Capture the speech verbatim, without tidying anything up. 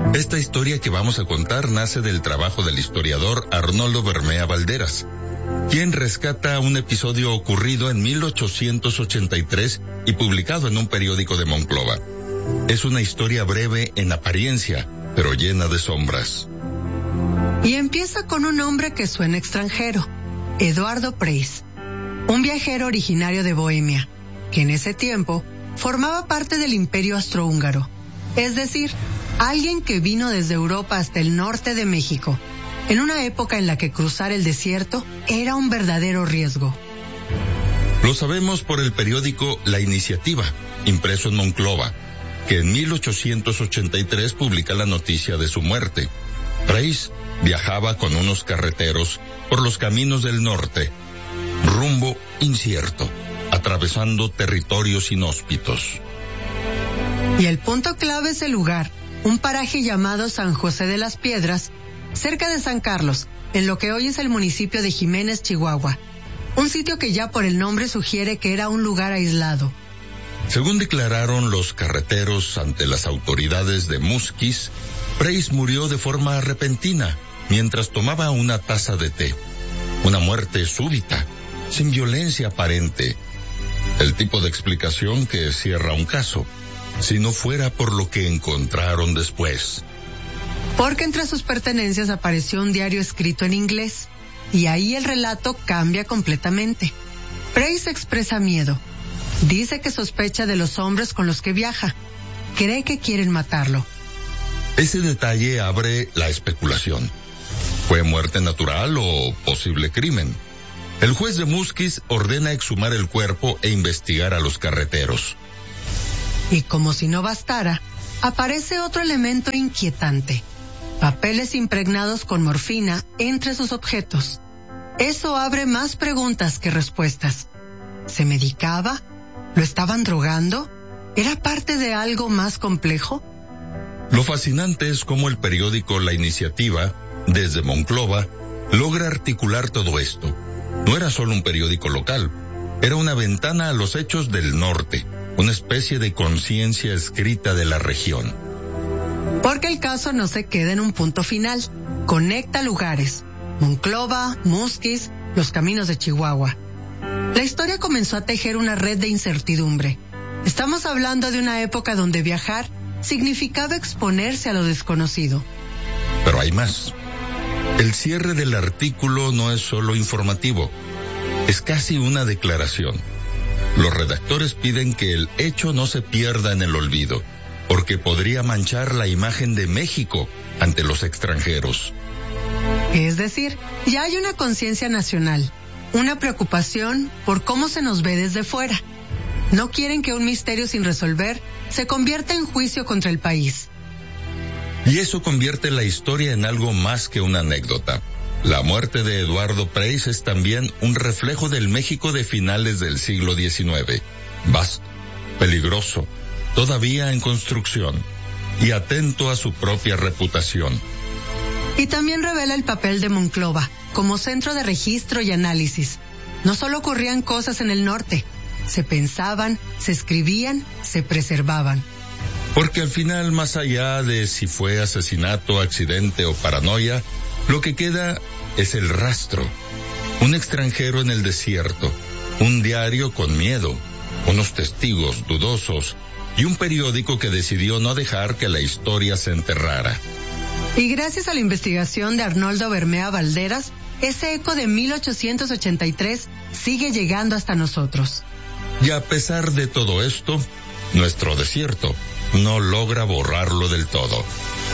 Esta historia que vamos a contar nace del trabajo del historiador Arnoldo Bermea Valderas, quien rescata un episodio ocurrido en mil ochocientos ochenta y tres y publicado en un periódico de Monclova. Es una historia breve en apariencia, pero llena de sombras. Y empieza con un nombre que suena extranjero, Eduardo Preis, un viajero originario de Bohemia, que en ese tiempo formaba parte del Imperio Austrohúngaro, es decir, alguien que vino desde Europa hasta el norte de México, en una época en la que cruzar el desierto era un verdadero riesgo. Lo sabemos por el periódico La Iniciativa, impreso en Monclova, que en mil ochocientos ochenta y tres publica la noticia de su muerte. Preis viajaba con unos carreteros por los caminos del norte, rumbo incierto, atravesando territorios inhóspitos. Y el punto clave es el lugar, un paraje llamado San José de las Piedras, cerca de San Carlos, en lo que hoy es el municipio de Jiménez, Chihuahua. Un sitio que ya por el nombre sugiere que era un lugar aislado. Según declararon los carreteros ante las autoridades de Musquis, Preis murió de forma repentina mientras tomaba una taza de té. Una muerte súbita, sin violencia aparente. El tipo de explicación que cierra un caso, si no fuera por lo que encontraron después. Porque entre sus pertenencias apareció un diario escrito en inglés, y ahí el relato cambia completamente. Preis expresa miedo. Dice que sospecha de los hombres con los que viaja. Cree que quieren matarlo. Ese detalle abre la especulación. ¿Fue muerte natural o posible crimen? El juez de Musquis ordena exhumar el cuerpo e investigar a los carreteros. Y como si no bastara, aparece otro elemento inquietante. Papeles impregnados con morfina entre sus objetos. Eso abre más preguntas que respuestas. ¿Se medicaba? ¿Lo estaban drogando? ¿Era parte de algo más complejo? Lo fascinante es cómo el periódico La Iniciativa, desde Monclova, logra articular todo esto. No era solo un periódico local, era una ventana a los hechos del norte, una especie de conciencia escrita de la región. Porque el caso no se queda en un punto final, conecta lugares, Monclova, Musquis, los caminos de Chihuahua. La historia comenzó a tejer una red de incertidumbre. Estamos hablando de una época donde viajar significaba exponerse a lo desconocido. Pero hay más. El cierre del artículo no es solo informativo, es casi una declaración. Los redactores piden que el hecho no se pierda en el olvido, porque podría manchar la imagen de México ante los extranjeros. Es decir, ya hay una conciencia nacional, una preocupación por cómo se nos ve desde fuera. No quieren que un misterio sin resolver se convierta en juicio contra el país. Y eso convierte la historia en algo más que una anécdota. La muerte de Eduardo Preis es también un reflejo del México de finales del siglo diecinueve. Vasto, peligroso, todavía en construcción y atento a su propia reputación. Y también revela el papel de Monclova como centro de registro y análisis. No solo ocurrían cosas en el norte, se pensaban, se escribían, se preservaban. Porque al final, más allá de si fue asesinato, accidente o paranoia, lo que queda es el rastro. Un extranjero en el desierto, un diario con miedo, unos testigos dudosos y un periódico que decidió no dejar que la historia se enterrara. Y gracias a la investigación de Arnoldo Bermea Valderas, ese eco de mil ochocientos ochenta y tres sigue llegando hasta nosotros. Y a pesar de todo esto, nuestro desierto no logra borrarlo del todo.